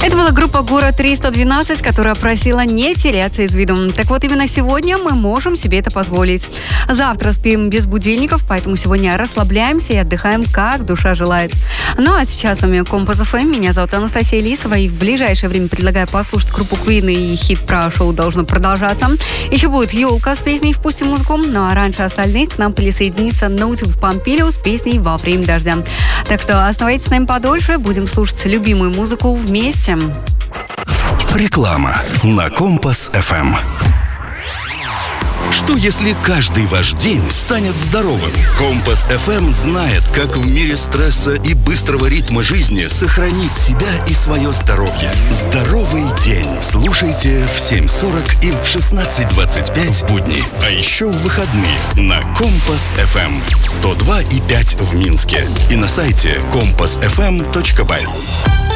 Это была группа «Город 312», которая просила не теряться из виду. Так вот, именно сегодня мы можем себе это позволить. Завтра спим без будильников, поэтому сегодня расслабляемся и отдыхаем, как душа желает. Ну а сейчас с вами Компас ФМ. Меня зовут Анастасия Лисова, и в ближайшее время предлагаю послушать группу Queen, и хит про шоу должно продолжаться. Еще будет «Елка» с песней «Впустим музыку», ну а раньше остальных к нам присоединится Наутилус Помпилиус с песней «Во время дождя». Так что оставайтесь с нами подольше, будем слушать любимую музыку вместе. Реклама на Компас ФМ. Что если каждый ваш день станет здоровым? Компас ФМ знает, как в мире стресса и быстрого ритма жизни сохранить себя и свое здоровье. Здоровый день. Слушайте в 7:40 и в 16:25 будни. А еще в выходные на Компас ФМ 102,5 в Минске и на сайте compassfm.by.